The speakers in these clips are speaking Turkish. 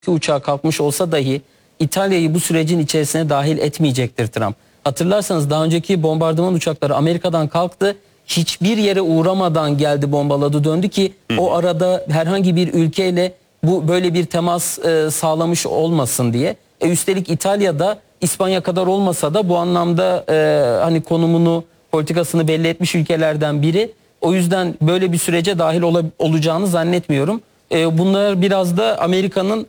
uçağı kalkmış olsa dahi İtalya'yı bu sürecin içerisine dahil etmeyecektir Trump. Hatırlarsanız daha önceki bombardıman uçakları Amerika'dan kalktı. Hiçbir yere uğramadan geldi, bombaladı, döndü ki o arada herhangi bir ülkeyle bu böyle bir temas sağlamış olmasın diye. Üstelik İtalya'da İspanya kadar olmasa da bu anlamda hani konumunu, politikasını belli etmiş ülkelerden biri. O yüzden böyle bir sürece dahil olacağını zannetmiyorum. Bunlar biraz da Amerika'nın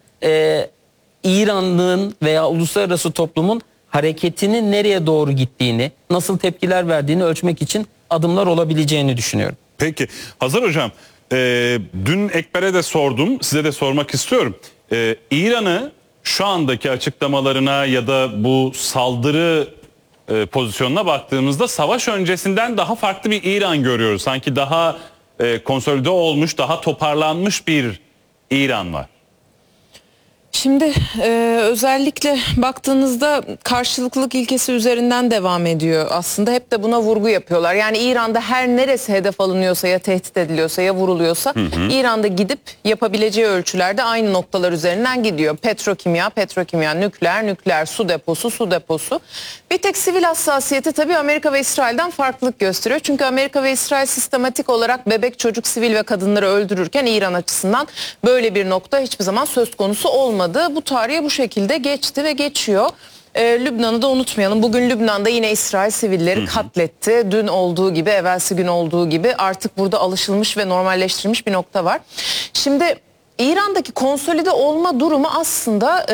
İran'ın veya uluslararası toplumun hareketinin nereye doğru gittiğini, nasıl tepkiler verdiğini ölçmek için adımlar olabileceğini düşünüyorum. Peki Hazar Hocam, dün Ekber'e de sordum, size de sormak istiyorum. İran'ı şu andaki açıklamalarına ya da bu saldırı pozisyonuna baktığımızda savaş öncesinden daha farklı bir İran görüyoruz. Sanki daha konsolide olmuş, daha toparlanmış bir İran var. Şimdi özellikle baktığınızda karşılıklılık ilkesi üzerinden devam ediyor. Aslında hep de buna vurgu yapıyorlar. Yani İran'da her neresi hedef alınıyorsa, ya tehdit ediliyorsa ya vuruluyorsa İran'da gidip yapabileceği ölçülerde aynı noktalar üzerinden gidiyor. Petrokimya, nükleer, su deposu. Bir tek sivil hassasiyeti tabii Amerika ve İsrail'den farklılık gösteriyor. Çünkü Amerika ve İsrail sistematik olarak bebek, çocuk, sivil ve kadınları öldürürken İran açısından böyle bir nokta hiçbir zaman söz konusu olmadı. Bu tarihe bu şekilde geçti ve geçiyor. Lübnan'ı da unutmayalım. Bugün Lübnan'da yine İsrail sivilleri katletti. Dün olduğu gibi, evvelsi gün olduğu gibi artık burada alışılmış ve normalleştirilmiş bir nokta var. Şimdi İran'daki konsolide olma durumu aslında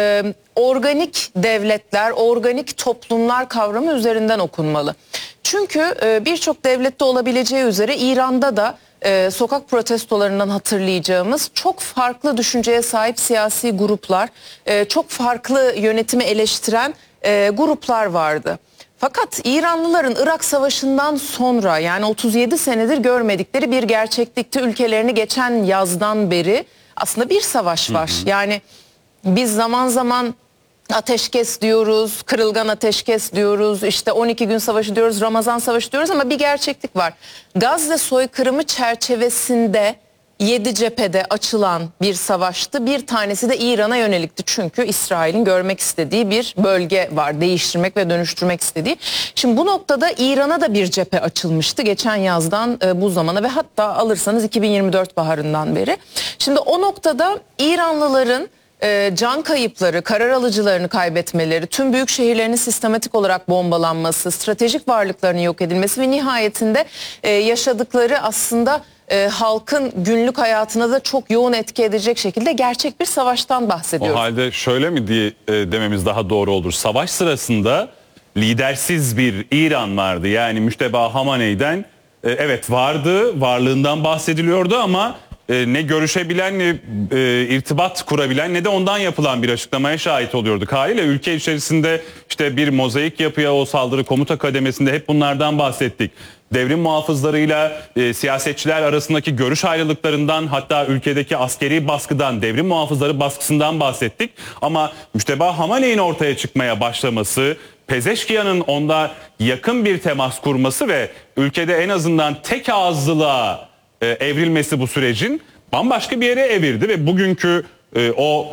organik devletler, organik toplumlar kavramı üzerinden okunmalı. Çünkü birçok devlette olabileceği üzere İran'da da sokak protestolarından hatırlayacağımız çok farklı düşünceye sahip siyasi gruplar, çok farklı yönetimi eleştiren gruplar vardı. Fakat İranlıların Irak Savaşı'ndan sonra, yani 37 senedir görmedikleri bir gerçeklikte ülkelerini geçen yazdan beri aslında bir savaş var. Yani biz zaman zaman ateşkes diyoruz, kırılgan ateşkes diyoruz, işte 12 gün savaşı diyoruz, Ramazan savaşı diyoruz ama bir gerçeklik var. Gazze soykırımı çerçevesinde 7 cephede açılan bir savaştı. Bir tanesi de İran'a yönelikti. Çünkü İsrail'in görmek istediği bir bölge var. Değiştirmek ve dönüştürmek istediği. Şimdi bu noktada İran'a da bir cephe açılmıştı. Geçen yazdan bu zamana ve hatta alırsanız 2024 baharından beri. Şimdi o noktada İranlıların can kayıpları, karar alıcılarını kaybetmeleri, tüm büyük şehirlerinin sistematik olarak bombalanması, stratejik varlıklarının yok edilmesi ve nihayetinde yaşadıkları aslında halkın günlük hayatına da çok yoğun etki edecek şekilde gerçek bir savaştan bahsediyoruz. O halde şöyle mi diye dememiz daha doğru olur. Savaş sırasında lidersiz bir İran vardı. Yani Müşteba Hamaney'den evet vardı, varlığından bahsediliyordu ama ne görüşebilen, ne irtibat kurabilen, ne de ondan yapılan bir açıklamaya şahit oluyorduk. Haliyle ülke içerisinde işte bir mozaik yapıya, o saldırı komuta kademesinde hep bunlardan bahsettik. Devrim muhafızlarıyla siyasetçiler arasındaki görüş ayrılıklarından, hatta ülkedeki askeri baskıdan, devrim muhafızları baskısından bahsettik. Ama Müşteba Hamaney'in ortaya çıkmaya başlaması, Pezeşkiyan'ın onda yakın bir temas kurması ve ülkede en azından tek ağızlılığa evrilmesi bu sürecin bambaşka bir yere evirdi ve bugünkü o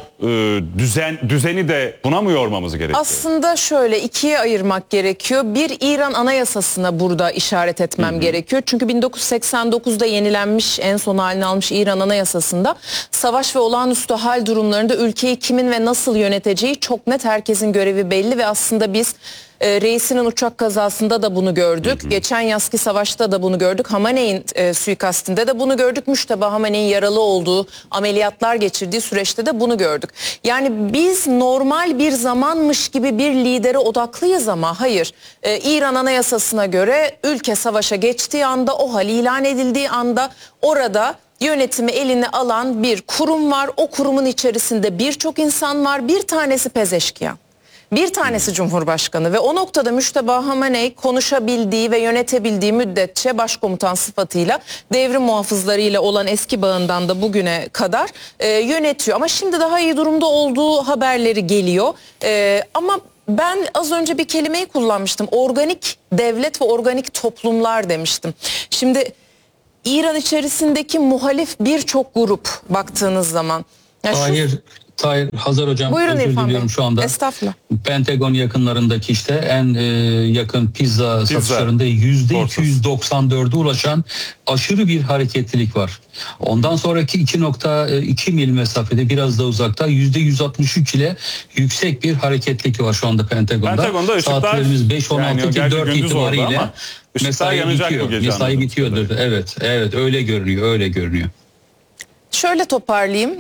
düzeni de buna mı yormamız gerekiyor? Aslında şöyle ikiye ayırmak gerekiyor. Bir, İran Anayasası'na burada işaret etmem gerekiyor. Çünkü 1989'da yenilenmiş, en son halini almış İran Anayasası'nda savaş ve olağanüstü hal durumlarında ülkeyi kimin ve nasıl yöneteceği çok net, herkesin görevi belli ve aslında biz reisinin uçak kazasında da bunu gördük. Geçen yazki savaşta da bunu gördük. Hamaney'in suikastinde de bunu gördük. Müşteba Hamaney'in yaralı olduğu, ameliyatlar geçirdiği süreçte de bunu gördük. Yani biz normal bir zamanmış gibi bir lidere odaklıyız ama hayır. İran Anayasası'na göre ülke savaşa geçtiği anda, o hal ilan edildiği anda orada yönetimi eline alan bir kurum var. O kurumun içerisinde birçok insan var. Bir tanesi Pezeşkiyan. Bir tanesi Cumhurbaşkanı ve o noktada Müşteba Hamaney konuşabildiği ve yönetebildiği müddetçe başkomutan sıfatıyla devrim muhafızlarıyla olan eski bağından da bugüne kadar yönetiyor. Ama şimdi daha iyi durumda olduğu haberleri geliyor. Ama ben az önce bir kelimeyi kullanmıştım. Organik devlet ve organik toplumlar demiştim. Şimdi İran içerisindeki muhalif birçok grup baktığınız zaman. Hayır, Tahir Hazar Hocam, Buyurun özür İrfan Bey. diliyorum şu anda. Estağfurullah. Pentagon yakınlarındaki işte en yakın pizza satışlarında %294'e ulaşan aşırı bir hareketlilik var. Ondan sonraki 2.2 mil mesafede biraz da uzakta %163 ile yüksek bir hareketlilik var şu anda Pentagon'da. Pentagon'da ışıklar Saatlerimiz 5.16 yani ki 4 itibariyle mesai yanacak bu gece. Mesai bitiyordur. Evet öyle görünüyor. Şöyle toparlayayım.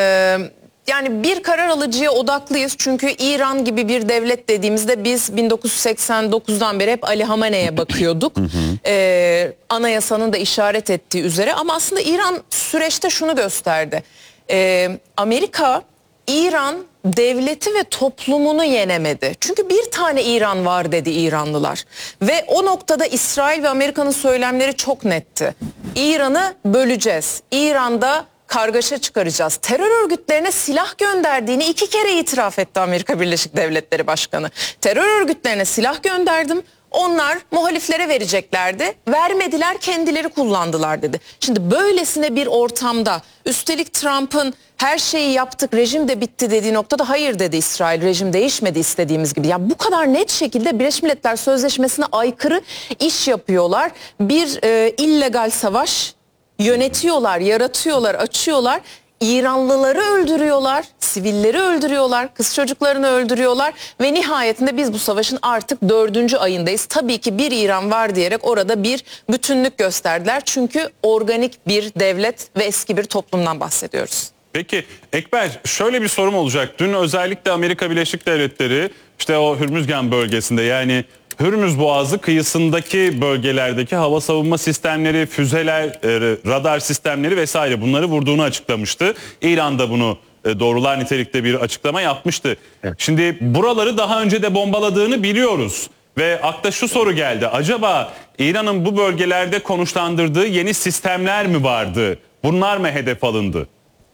Yani bir karar alıcıya odaklıyız. Çünkü İran gibi bir devlet dediğimizde biz 1989'dan beri hep Ali Hamene'ye bakıyorduk. Anayasanın da işaret ettiği üzere. Ama aslında İran süreçte şunu gösterdi. Amerika, İran devleti ve toplumunu yenemedi. Çünkü bir tane İran var dedi İranlılar. Ve o noktada İsrail ve Amerika'nın söylemleri çok netti. İran'ı böleceğiz. İran'da kargaşa çıkaracağız. Terör örgütlerine silah gönderdiğini 2 kere itiraf etti Amerika Birleşik Devletleri Başkanı. Terör örgütlerine silah gönderdim. Onlar muhaliflere vereceklerdi. Vermediler, kendileri kullandılar dedi. Şimdi böylesine bir ortamda üstelik Trump'ın her şeyi yaptık, rejim de bitti dediği noktada hayır dedi İsrail. Rejim değişmedi istediğimiz gibi. Ya bu kadar net şekilde Birleşmiş Milletler Sözleşmesi'ne aykırı iş yapıyorlar. Bir illegal savaş yönetiyorlar, yaratıyorlar, açıyorlar. İranlıları öldürüyorlar, sivilleri öldürüyorlar, kız çocuklarını öldürüyorlar ve nihayetinde biz bu savaşın artık 4. ayındayız. Tabii ki bir İran var diyerek orada bir bütünlük gösterdiler. Çünkü organik bir devlet ve eski bir toplumdan bahsediyoruz. Peki Ekber, şöyle bir sorum olacak. Dün özellikle Amerika Birleşik Devletleri işte o Hürmüzgan bölgesinde, yani Hürmüz Boğazı kıyısındaki bölgelerdeki hava savunma sistemleri, füzeler, radar sistemleri vesaire bunları vurduğunu açıklamıştı. İran da bunu doğrular nitelikte bir açıklama yapmıştı. Evet. Şimdi buraları daha önce de bombaladığını biliyoruz. Ve akla şu soru geldi. Acaba İran'ın bu bölgelerde konuşlandırdığı yeni sistemler mi vardı? Bunlar mı hedef alındı?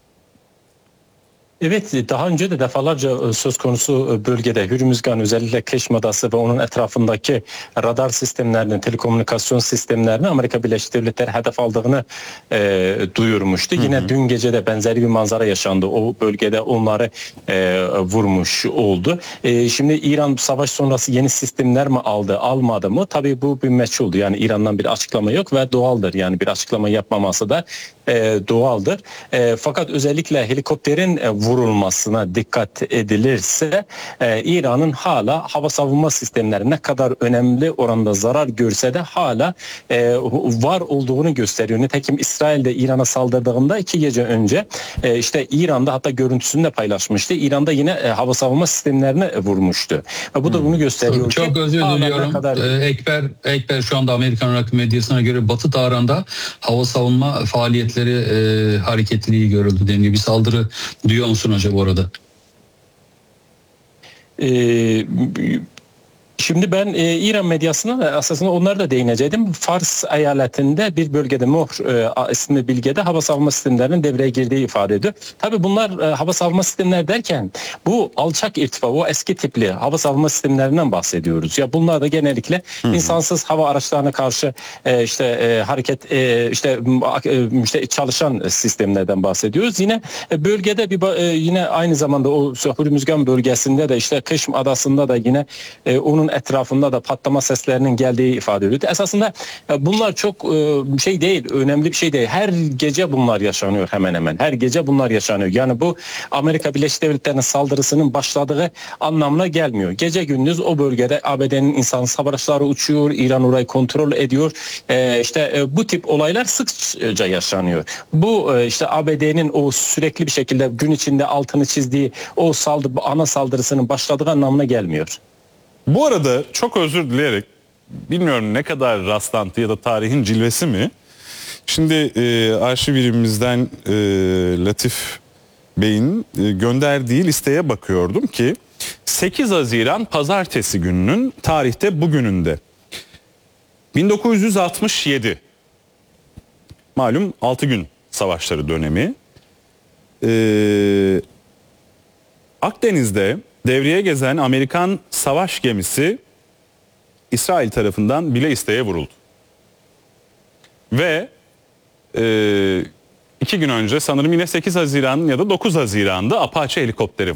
Evet, daha önce de defalarca söz konusu bölgede Hürmüzgan, özellikle Keşm Adası ve onun etrafındaki radar sistemlerinin, telekomünikasyon sistemlerini Amerika Birleşik Devletleri hedef aldığını duyurmuştu. Yine dün gece de benzeri bir manzara yaşandı. O bölgede onları vurmuş oldu. Şimdi İran savaş sonrası yeni sistemler mi aldı, almadı mı? Tabii bu bir meçhuldü. Yani İran'dan bir açıklama yok ve doğaldır. Yani bir açıklama yapmaması da doğaldır. Fakat özellikle helikopterin vurulmasına dikkat edilirse İran'ın hala hava savunma sistemleri ne kadar önemli oranda zarar görse de hala var olduğunu gösteriyor. Nitekim İsrail'de İran'a saldırdığında 2 gece önce işte İran'da, hatta görüntüsünü de paylaşmıştı. İran'da yine hava savunma sistemlerini vurmuştu. Bu da bunu gösteriyor. Çok özür diliyorum. Ekber şu anda Amerikan rakı medyasına göre Batı Tahran'da hava savunma faaliyetleri hareketliliği görüldü deniliyor. Bir saldırı duyuyor musun acaba orada? Şimdi ben İran medyasına esasında onlara da değinecektim. Fars eyaletinde bir bölgede Mohr isimli bilgede hava savunma sistemlerinin devreye girdiği ifade ediyor. Tabii bunlar hava savunma sistemleri derken bu alçak irtifa, o eski tipli hava savunma sistemlerinden bahsediyoruz. Ya bunlar da genellikle insansız hava araçlarına karşı hareket işte çalışan sistemlerden bahsediyoruz. Yine bölgede yine aynı zamanda o Hürmüzgan bölgesinde de işte Keşm Adası'nda da yine onun etrafında da patlama seslerinin geldiği ifade ediyor. Esasında bunlar çok şey değil, önemli bir şey değil. Her gece bunlar yaşanıyor hemen hemen. Her gece bunlar yaşanıyor. Yani bu Amerika Birleşik Devletleri'nin saldırısının başladığı anlamına gelmiyor. Gece gündüz o bölgede ABD'nin insansız hava araçları uçuyor, İran orayı kontrol ediyor. Bu tip olaylar sıkça yaşanıyor. Bu işte ABD'nin o sürekli bir şekilde gün içinde altını çizdiği o ana saldırısının başladığı anlamına gelmiyor. Bu arada çok özür dileyerek, bilmiyorum ne kadar rastlantı ya da tarihin cilvesi mi? Şimdi arşiv birimimizden Latif Bey'in gönderdiği listeye bakıyordum ki 8 Haziran Pazartesi gününün tarihte bugününde 1967, malum 6 gün savaşları dönemi, Akdeniz'de devreye gezen Amerikan savaş gemisi İsrail tarafından bile isteye vuruldu. Ve 2 gün önce sanırım yine 8 Haziran ya da 9 Haziran'da Apache helikopteri